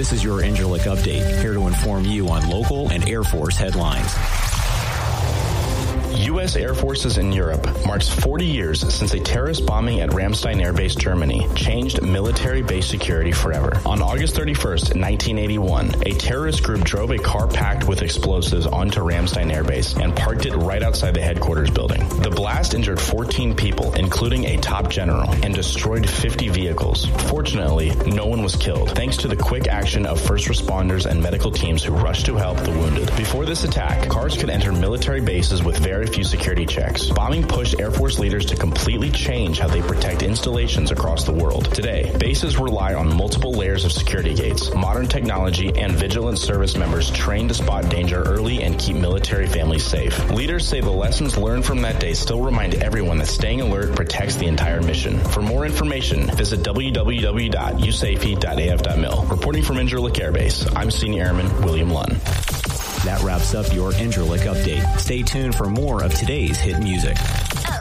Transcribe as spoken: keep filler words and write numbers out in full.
This is your Incirlik Update, here to inform you on local and Air Force headlines. U S Air Forces in Europe marks forty years since a terrorist bombing at Ramstein Air Base, Germany, changed military base security forever. On August thirty-first, nineteen eighty-one, a terrorist group drove a car packed with explosives onto Ramstein Air Base and parked it right outside the headquarters building. The blast injured fourteen people, including a top general, and destroyed fifty vehicles. Fortunately, no one was killed, thanks to the quick action of first responders and medical teams who rushed to help the wounded. Before this attack, cars could enter military bases with very few security checks. Bombing pushed Air Force leaders to completely change how they protect installations across the world. Today, bases rely on multiple layers of security gates, modern technology, and vigilant service members trained to spot danger early and keep military families safe. Leaders say the lessons learned from that day still remind everyone that staying alert protects the entire mission. For more information, visit w w w dot u safety dot a f dot mil. Reporting from Incirlik Air Base, I'm Senior Airman William Lunn. That wraps up your Incirlik Update. Stay tuned for more of today's hit music.